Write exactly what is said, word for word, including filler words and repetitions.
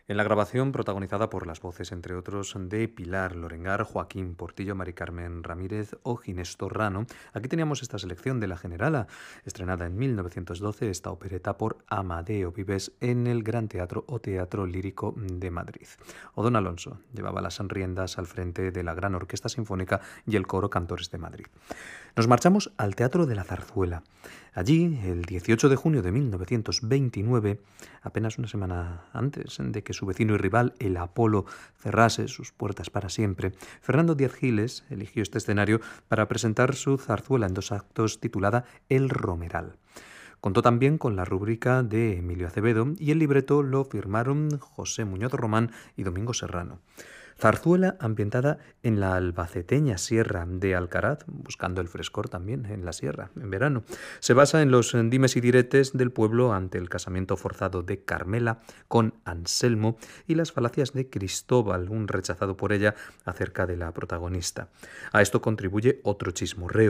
En la grabación, protagonizada por las voces, entre otros, de Pilar Lorengar, Joaquín Portillo, Mari Carmen Ramírez o Ginés Torrano, aquí teníamos esta selección de La Generala, estrenada en mil novecientos doce, esta opereta por Amadeo Vives en el Gran Teatro o Teatro Lírico de Madrid. Odón Alonso llevaba las riendas al frente de la Gran Orquesta Sinfónica y el Coro Cantores de Madrid. Nos marchamos al Teatro de la Zarzuela. Allí, el dieciocho de junio de mil novecientos veintinueve, apenas una semana antes de que su vecino y rival, el Apolo, cerrase sus puertas para siempre, Fernando Díaz Giles eligió este escenario para presentar su zarzuela en dos actos titulada El Romeral. Contó también con la rúbrica de Emilio Acevedo y el libreto lo firmaron José Muñoz Román y Domingo Serrano. Zarzuela ambientada en la albaceteña Sierra de Alcaraz, buscando el frescor también en la sierra, en verano. Se basa en los dimes y diretes del pueblo ante el casamiento forzado de Carmela con Anselmo y las falacias de Cristóbal, un rechazado por ella, acerca de la protagonista. A esto contribuye otro chismorreo